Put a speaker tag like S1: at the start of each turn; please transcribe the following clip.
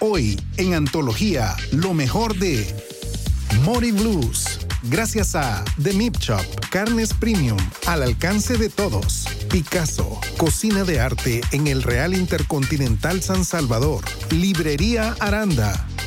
S1: Hoy, en Antología, lo mejor de Mori Blues. Gracias a The Meat Shop, carnes premium al alcance de todos. Picasso, cocina de arte en el Real Intercontinental San Salvador. Librería Aranda.